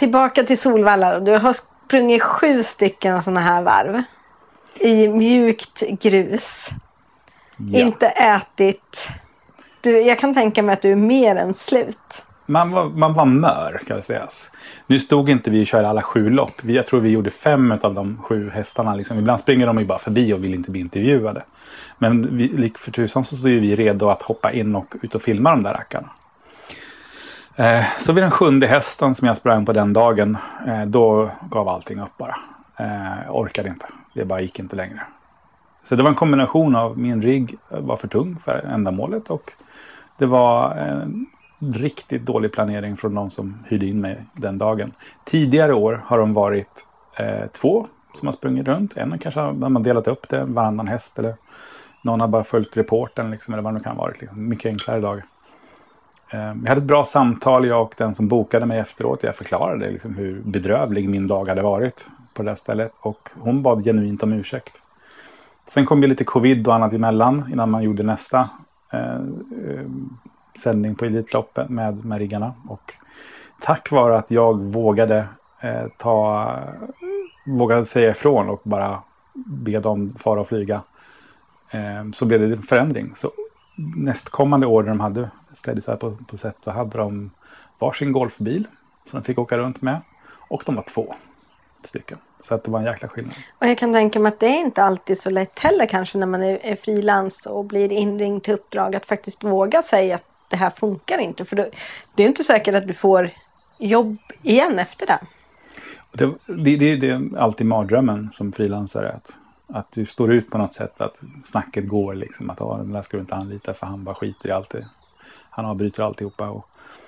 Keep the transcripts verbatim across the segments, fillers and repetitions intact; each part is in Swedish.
tillbaka till Solvalla. Du har sprungit sju stycken sådana här varv. I mjukt grus. Ja. Inte ätit. Du, jag kan tänka mig att du är mer än slut. Man var, man var mör, kan det sägas. Nu stod inte vi och körde alla sju lopp. Vi, jag tror vi gjorde fem av de sju hästarna. Liksom. Ibland springer de ju bara förbi och vill inte bli intervjuade. Men vi, lik för tusan så stod vi redo att hoppa in och ut och filma de där rackarna. Eh, så vid den sjunde hästen som jag sprang på den dagen, eh, då gav allting upp bara. Eh, orkade inte. Det bara gick inte längre. Så det var en kombination av min rigg var för tung för ändamålet och det var en riktigt dålig planering från de som hyrde in mig den dagen. Tidigare år har de varit eh, två som har sprungit runt. En kanske har man delat upp det, varannan häst eller någon har bara följt reporten liksom, eller vad det kan vara. Liksom. Mycket enklare dag. Eh, jag hade ett bra samtal, jag och den som bokade mig efteråt. Jag förklarade liksom, hur bedrövlig min dag hade varit på det där stället och hon bad genuint om ursäkt. Sen kom ju lite covid och annat emellan innan man gjorde nästa eh, eh, sändning på Elitloppet med, med riggarna. Och tack vare att jag vågade eh, ta vågade säga ifrån och bara be dem fara och flyga eh, så blev det en förändring. Så nästkommande år de hade städigt så här på, på sätt då hade de varsin golfbil som de fick åka runt med och de var två stycken. Så att det var en jäkla skillnad. Och jag kan tänka mig att det är inte alltid så lätt heller kanske när man är, är frilans och blir inringd till uppdrag att faktiskt våga säga att det här funkar inte. För då, det är inte säkert att du får jobb igen efter det. Det, det, det, det är alltid mardrömmen som frilansare att, att du står ut på något sätt att snacket går liksom att ah, den där ska du inte anlita för han bara skiter i allt det. Han avbryter alltihopa och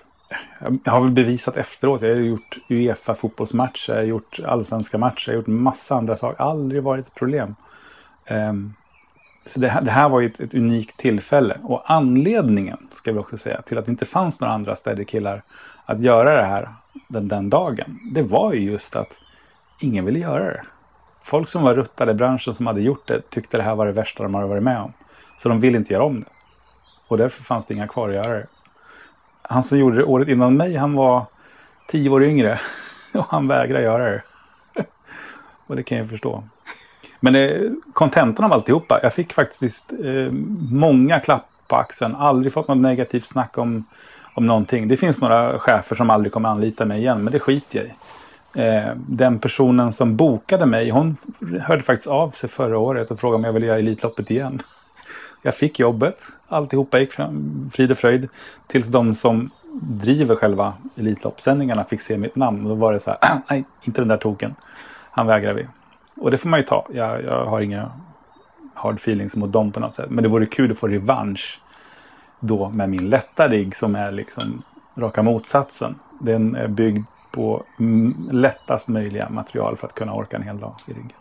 jag har väl bevisat efteråt. Jag har gjort UEFA-fotbollsmatcher, jag har gjort allsvenska matcher, jag har gjort massa andra saker. Aldrig varit ett problem. Um, så det här, det här var ju ett, ett unikt tillfälle. Och anledningen, ska vi också säga, till att det inte fanns några andra städerkillar att göra det här den, den dagen. Det var ju just att ingen ville göra det. Folk som var ruttade i branschen som hade gjort det tyckte det här var det värsta de hade varit med om. Så de ville inte göra om det. Och därför fanns det inga kvar att göra det. Han som gjorde det året innan mig, han var tio år yngre. Och han vägrade göra det. Och det kan jag förstå. Men kontentan av alltihopa. Jag fick faktiskt eh, många klapp på axeln. Aldrig fått något negativt snack om, om någonting. Det finns några chefer som aldrig kommer anlita mig igen. Men det skiter jag i. Eh, den personen som bokade mig, hon hörde faktiskt av sig förra året och frågade om jag ville göra Elitloppet igen. Jag fick jobbet. Alltihopa gick fram, frid och fröjd. Tills de som driver själva Elitloppsändningarna fick se mitt namn. Och då var det så här, nej, inte den där token. Han vägrar vi. Och det får man ju ta. Jag, jag har inga hard feelings mot dem på något sätt. Men det vore kul att få revansch då med min lätta rigg som är liksom raka motsatsen. Den är byggd på m- lättast möjliga material för att kunna orka en hel dag i ryggen.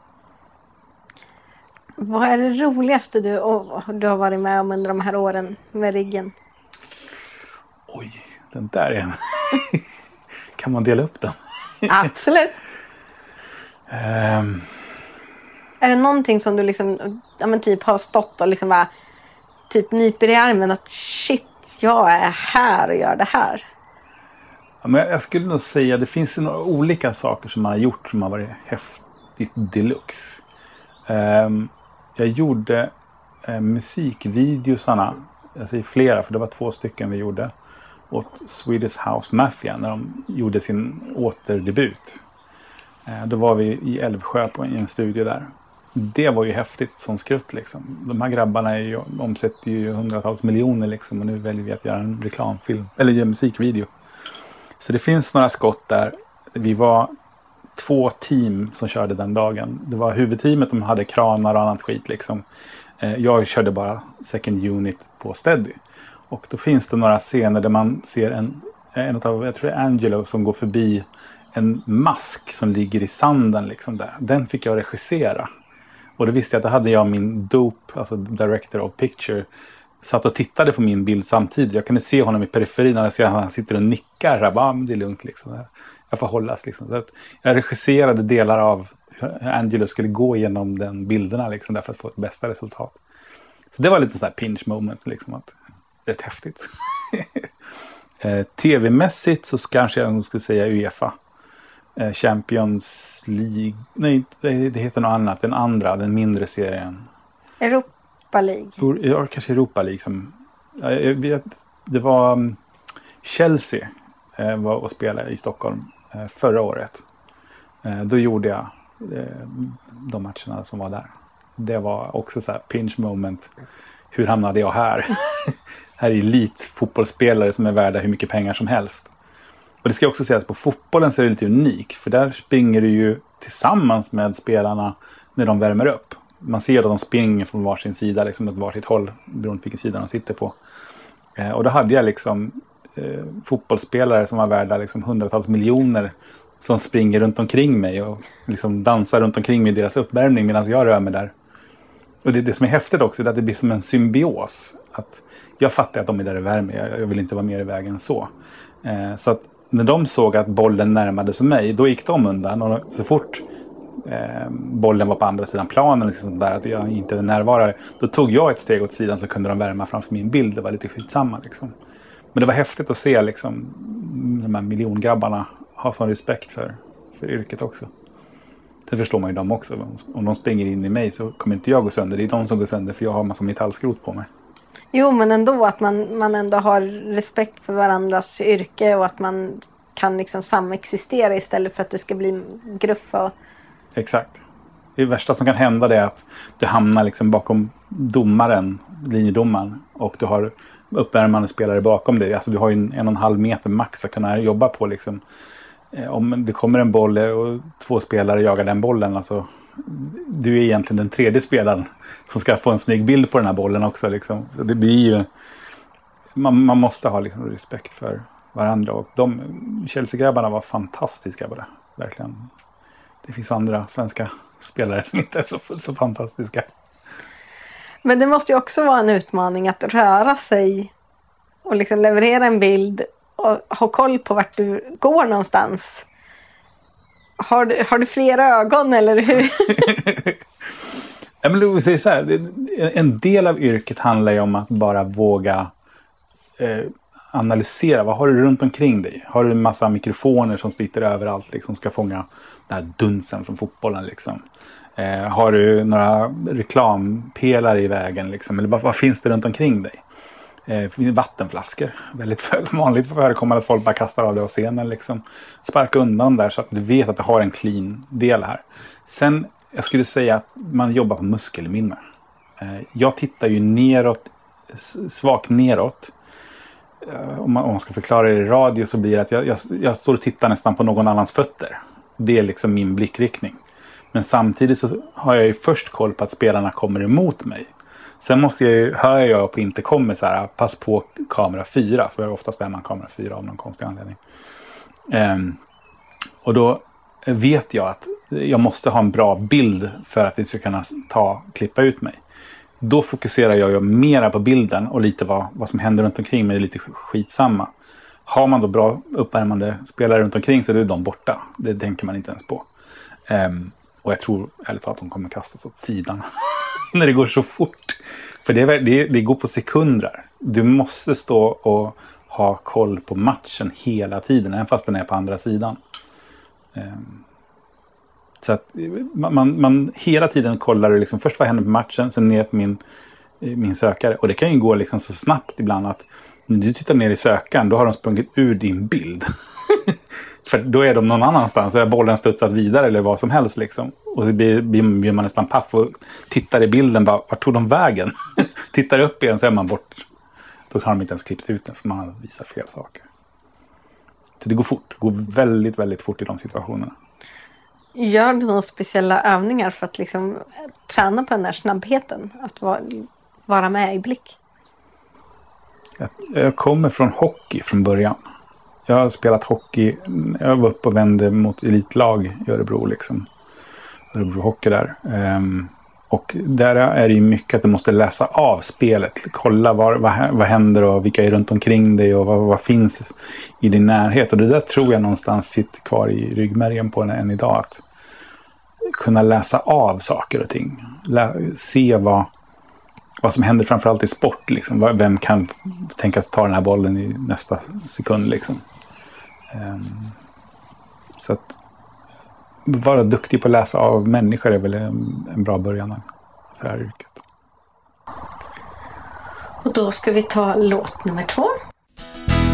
Vad är det roligaste du, och, du har varit med om under de här åren med riggen? Oj, den där är en. Kan man dela upp den? Absolut. um... Är det någonting som du liksom, ja men typ har stått och liksom bara typ nyper i armen att shit, jag är här och gör det här? Ja, men jag skulle nog säga det finns några olika saker som man har gjort som har varit häftigt deluxe. Um, jag gjorde uh, musikvideosarna, alltså i flera, för det var två stycken vi gjorde, åt Swedish House Mafia när de gjorde sin återdebut. Uh, då var vi i Älvsjö på en studio där. Det var ju häftigt som skrutt liksom. De här grabbarna är ju, omsätter ju hundratals miljoner liksom, och nu väljer vi att göra en reklamfilm, eller göra en musikvideo. Så det finns några skott där. Vi var två team som körde den dagen. Det var huvudteamet, de hade kranar och annat skit liksom. Jag körde bara second unit på steady. Och då finns det några scener där man ser en, en av, jag tror det är Angelo som går förbi en mask som ligger i sanden liksom där. Den fick jag regissera. Och då visste jag att då hade jag min dope, alltså director of picture, satt och tittade på min bild samtidigt. Jag kunde se honom i periferin och jag ser att han sitter och nickar. Jag bara, det är lugnt liksom. Jag får hållas liksom. Så att jag regisserade delar av hur Angelo skulle gå igenom den bilderna liksom, där för att få ett bästa resultat. Så det var lite sån här pinch moment liksom, att rätt häftigt. eh, Tv-mässigt så kanske jag nog skulle säga UEFA. eh, Champions League. Nej, det heter något annat. Den andra, den mindre serien. Europa League. Ja, kanske Europa League. Som, jag vet, det var um, Chelsea eh, var och spelade i Stockholm eh, förra året. Eh, då gjorde jag eh, de matcherna som var där. Det var också så här pinch moment. Hur hamnade jag här? Här är elitfotbollsspelare som är värda hur mycket pengar som helst. Och det ska också sägas, på fotbollen så är det lite unik. För där springer du ju tillsammans med spelarna när de värmer upp. Man ser att de springer från varsin sida, liksom åt varsitt håll, beroende på vilken sida de sitter på. Eh, och då hade jag liksom eh, fotbollsspelare som var värda liksom hundratals miljoner som springer runt omkring mig och liksom dansar runt omkring mig i deras uppvärmning medan jag rör mig där. Och det, det som är häftigt också är att det blir som en symbios. Att jag fattar att de är där i värme, jag, jag vill inte vara mer i vägen så. Eh, så att när de såg att bollen närmade sig mig, då gick de undan. Och så fort eh, bollen var på andra sidan planen, liksom där, att jag inte var närvarande, då tog jag ett steg åt sidan så kunde de värma framför min bild. Det var lite skitsamma liksom. Men det var häftigt att se liksom, de här miljongrabbarna ha sån respekt för, för yrket också. Sen förstår man ju dem också. Om de springer in i mig så kommer inte jag gå sönder. Det är de som går sönder för jag har massa metallskrot på mig. Jo, men ändå att man, man ändå har respekt för varandras yrke och att man kan liksom samexistera istället för att det ska bli gruff. Och... Exakt. Det värsta som kan hända är att du hamnar liksom bakom domaren, linjedomaren, och du har uppvärmande spelare bakom dig. Alltså du har ju en, en och en halv meter max att kunna jobba på liksom. Om det kommer en boll och två spelare jagar den bollen, alltså du är egentligen den tredje spelaren som ska få en snygg bild på den här bollen också liksom. Så det blir ju man, man måste ha liksom respekt för varandra, och de Chelsea-grabbarna var fantastiska på det, verkligen. Det finns andra svenska spelare som inte är så, så fantastiska. Men det måste ju också vara en utmaning att röra sig och liksom leverera en bild och ha koll på vart du går någonstans. Har du, har du flera ögon eller hur? Ja, men du säger så här, en del av yrket handlar ju om att bara våga eh, analysera. Vad har du runt omkring dig? Har du en massa mikrofoner som sitter överallt, liksom ska fånga den här dunsen från fotbollen liksom? Eh, har du några reklampelare i vägen liksom? Eller vad, vad finns det runt omkring dig? Eh, vattenflaskor. Väldigt vanligt förekommande att folk bara kastar av det av scenen liksom. Sparka undan där så att du vet att du har en clean del här. Sen, jag skulle säga att man jobbar på muskelminne. Eh, jag tittar ju neråt, svagt neråt. Eh, om, man, om man ska förklara det i radio så blir det att jag, jag, jag står och tittar nästan på någon annans fötter. Det är liksom min blickriktning. Men samtidigt så har jag ju först koll på att spelarna kommer emot mig. Sen måste jag ju, hör jag på inte kommer så här, pass på kamera fyra. För oftast är man kamera fyra av någon konstig anledning. Um, och då vet jag att jag måste ha en bra bild för att vi ska kunna ta, klippa ut mig. Då fokuserar jag ju mera på bilden och lite vad, vad som händer runt omkring mig är lite skitsamma. Har man då bra uppvärmande spelare runt omkring så är de borta. Det tänker man inte ens på. Um, och jag tror ärligt att de kommer kastas åt sidan när det går så fort. För det, är, det, det går på sekunder. Du måste stå och ha koll på matchen hela tiden, även fast den är på andra sidan. Um, så att man, man, man hela tiden kollar liksom, först vad händer på matchen, sen ner på min, min sökare. Och det kan ju gå liksom så snabbt ibland att när du tittar ner i sökaren, då har de sprungit ur din bild. För då är de någon annanstans, så är bollen studsat vidare eller vad som helst liksom. Och så blir, blir man nästan paff och tittar i bilden, bara, vart tog de vägen? Tittar upp igen så är man bort. Då har de inte ens klippt ut den för man har visat fel saker. Så det går fort, det går väldigt, väldigt fort i de situationerna. Gör du några speciella övningar för att liksom träna på den där snabbheten? Att vara, vara med i blick? Jag, jag kommer från hockey från början. Jag har spelat hockey. Jag var uppe och vände mot elitlag i Örebro liksom. Örebro hockey där. Um, och där är det ju mycket att du måste läsa av spelet. Kolla var, vad, vad händer och vilka är runt omkring dig och vad, vad finns i din närhet. Och det där tror jag någonstans sitter kvar i ryggmärgen på en än idag. Att kunna läsa av saker och ting. Lä, se vad, vad som händer framförallt i sport. Liksom. Vem kan tänkas ta den här bollen i nästa sekund liksom. Um, så att vara duktig på att läsa av människor är väl en, en bra början för det här yrket. Och då ska vi ta låt nummer två.